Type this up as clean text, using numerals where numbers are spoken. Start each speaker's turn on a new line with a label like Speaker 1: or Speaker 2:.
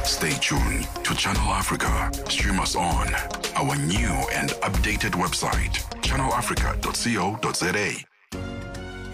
Speaker 1: Stay tuned to Channel Africa. Stream us on our new and updated website, channelafrica.co.za.